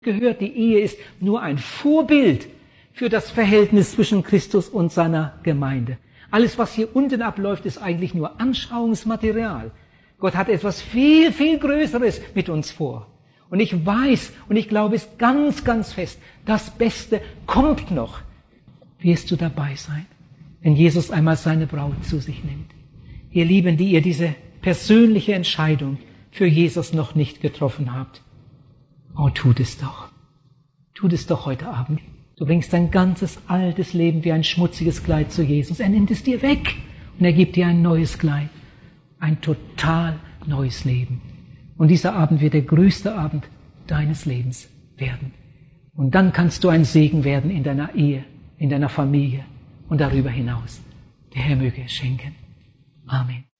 gehört, die Ehe ist nur ein Vorbild für das Verhältnis zwischen Christus und seiner Gemeinde. Alles, was hier unten abläuft, ist eigentlich nur Anschauungsmaterial. Gott hat etwas viel, viel Größeres mit uns vor. Und ich weiß und ich glaube es ganz, ganz fest, das Beste kommt noch. Wirst du dabei sein, wenn Jesus einmal seine Braut zu sich nimmt? Ihr Lieben, die ihr diese persönliche Entscheidung für Jesus noch nicht getroffen habt, oh, tut es doch. Tut es doch heute Abend. Du bringst dein ganzes altes Leben wie ein schmutziges Kleid zu Jesus. Er nimmt es dir weg und er gibt dir ein neues Kleid. Ein total neues Leben. Und dieser Abend wird der größte Abend deines Lebens werden. Und dann kannst du ein Segen werden in deiner Ehe, in deiner Familie und darüber hinaus. Der Herr möge es schenken. Amen.